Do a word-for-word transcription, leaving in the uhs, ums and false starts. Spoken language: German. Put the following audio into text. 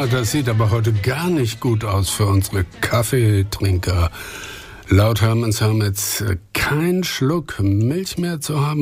Ja, das sieht aber heute gar nicht gut aus für unsere Kaffeetrinker. Laut Hermanns haben jetzt keinen Schluck Milch mehr zu haben.